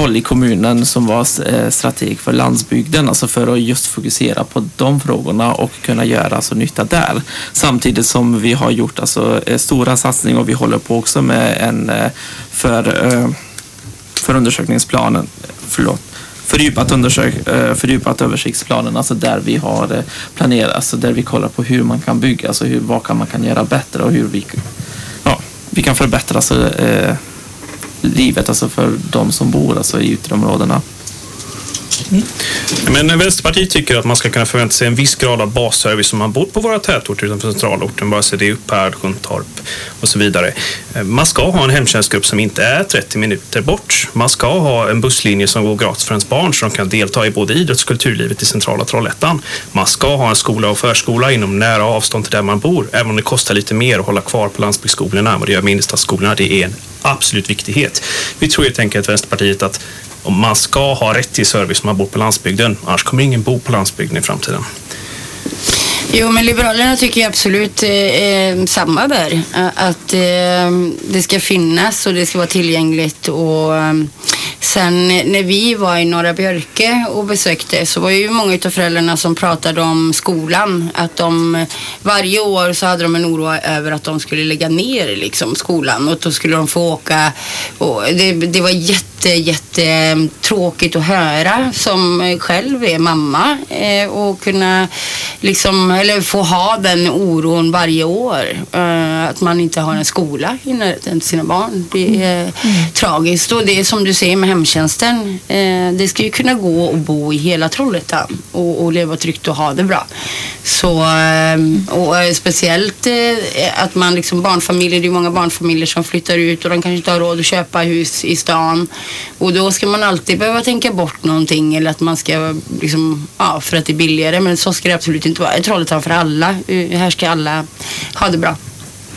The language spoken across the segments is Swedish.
roll i kommunen som var strateg för landsbygden, alltså för att just fokusera på de frågorna och kunna göra alltså nytta där. Samtidigt som vi har gjort alltså stora satsningar och vi håller på också med en för undersökningsplanen, fördjupat översiktsplanen, alltså där vi har planerat, alltså där vi kollar på hur man kan bygga, alltså vad man kan göra bättre och hur vi kan förbättra alltså, livet alltså för de som bor alltså i ytterområdena. Men Vänsterpartiet tycker att man ska kunna förvänta sig en viss grad av basservice om man bor på våra tätorter utanför centralorten, bara så det är Upphärad, Sjuntorp och så vidare. Man ska ha en hemtjänstgrupp som inte är 30 minuter bort. Man ska ha en busslinje som går gratis för ens barn så de kan delta i både idrotts- och kulturlivet i centrala Trollhättan. Man ska ha en skola och förskola inom nära avstånd till där man bor, även om det kostar lite mer att hålla kvar på landsbygdsskolorna och det gör med innerstadsskolorna. Det är en absolut viktighet. Vi tror helt enkelt Vänsterpartiet att om man ska ha rätt till service om man bor på landsbygden, annars kommer ingen bo på landsbygden i framtiden. Jo, men Liberalerna tycker jag absolut samma där. Att det ska finnas och det ska vara tillgängligt. Och sen när vi var i Norra Björke och besökte så var ju många av föräldrarna som pratade om skolan. Att de varje år så hade de en oro över att de skulle lägga ner liksom skolan och då skulle de få åka. Och det var jättetråkigt att höra som själv är mamma och kunna liksom, eller få ha den oron varje år att man inte har en skola i närheten till sina barn. Det är tragiskt och det är som du säger med hemtjänsten, det ska ju kunna gå och bo i hela Trollhättan och leva tryggt och ha det bra. Så och speciellt att man liksom barnfamiljer, det är många barnfamiljer som flyttar ut och de kanske inte har råd att köpa hus i stan. Och då ska man alltid behöva tänka bort någonting eller att man ska liksom, för att det är billigare, men så ska det absolut inte vara. Trollhättan för alla. Här ska alla ha det bra.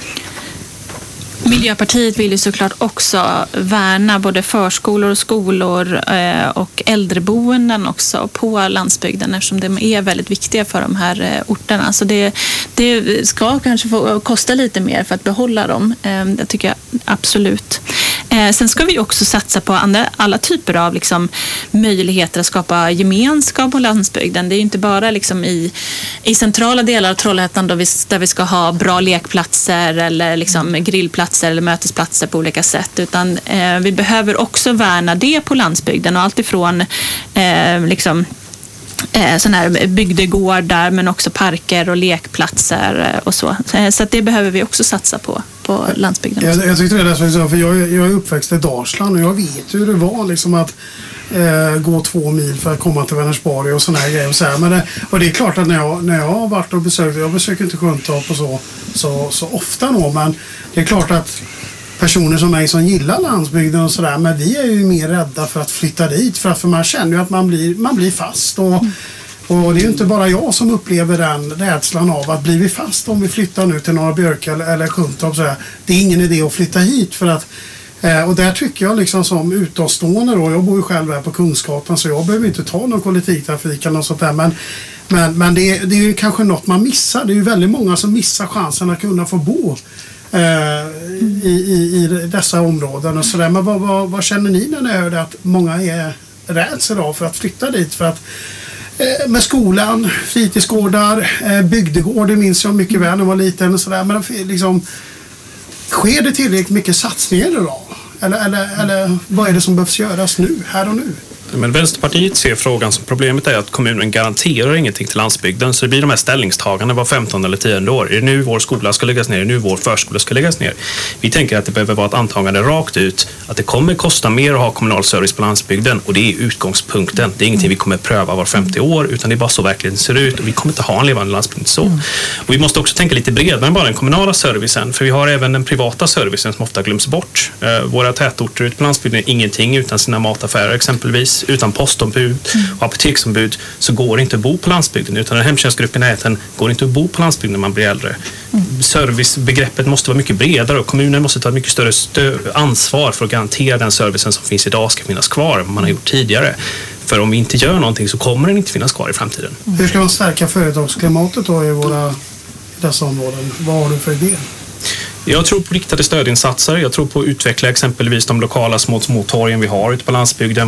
Miljöpartiet vill ju såklart också värna både förskolor och skolor och äldreboenden också på landsbygden eftersom de är väldigt viktiga för de här orterna. Så det ska kanske få kosta lite mer för att behålla dem. Det tycker jag absolut. Sen ska vi också satsa på alla typer av liksom, möjligheter att skapa gemenskap på landsbygden. Det är ju inte bara liksom, i centrala delar av Trollhättan där vi ska ha bra lekplatser eller liksom, grillplatser eller mötesplatser på olika sätt. Utan vi behöver också värna det på landsbygden och allt ifrån liksom, sådana här bygdegårdar men också parker och lekplatser och så. Så att det behöver vi också satsa på landsbygden. Jag tyckte det där, för jag är uppväxt i Dalsland och jag vet hur det var liksom att gå 2 mil för att komma till Vänersborg och såna här grejer. Och så här. Men och det är klart att när jag har varit och besökt, jag besöker inte Sjuntorp och så ofta då, men det är klart att personer som mig som gillar landsbygden och sådär, men vi är ju mer rädda för att flytta dit för man känner ju att man blir fast och det är ju inte bara jag som upplever den rädslan av att blir vi fast om vi flyttar nu till Norra Björke eller Sjuntorp så här, det är ingen idé att flytta hit för att och där tycker jag liksom som utomstående då, jag bor ju själv här på Kungsgatan så jag behöver inte ta någon kollektivtrafik eller något sånt där, men det är ju kanske något man missar, det är ju väldigt många som missar chansen att kunna få bo i dessa områden och sådär. Men vad känner ni när ni hör att många är rädsla för att flytta dit för att med skolan, fritidsgårdar, bygdegård, det minns jag mycket väl när jag var liten och sådär, men liksom sker det tillräckligt mycket satsningar då? Eller vad är det som behövs göras nu, här och nu? Men Vänsterpartiet ser frågan som problemet är att kommunen garanterar ingenting till landsbygden så det blir de här ställningstagande var 15 eller 10 år. Är det nu vår skola ska läggas ner? Är det nu vår förskola ska läggas ner? Vi tänker att det behöver vara ett antagande rakt ut att det kommer kosta mer att ha kommunal service på landsbygden och det är utgångspunkten. Det är ingenting vi kommer pröva var 50 år utan det är bara så verkligheten ser ut och vi kommer inte ha en levande landsbygd så. Och vi måste också tänka lite bredare än bara den kommunala servicen för vi har även den privata servicen som ofta glöms bort. Våra tätorter ute på landsbygden är ingenting utan sina mataffärer exempelvis. Utan postombud och apoteksombud så går det inte att bo på landsbygden utan den hemtjänstgruppen är att den går inte att bo på landsbygden när man blir äldre. Servicebegreppet måste vara mycket bredare och kommunen måste ta ett mycket större ansvar för att garantera den servicen som finns idag ska finnas kvar än man har gjort tidigare. För om vi inte gör någonting så kommer den inte finnas kvar i framtiden. Hur ska man stärka företagsklimatet då i dessa områden? Vad har du för idé? Jag tror på riktade stödinsatser. Jag tror på att utveckla exempelvis de lokala små torgen vi har ute på landsbygden.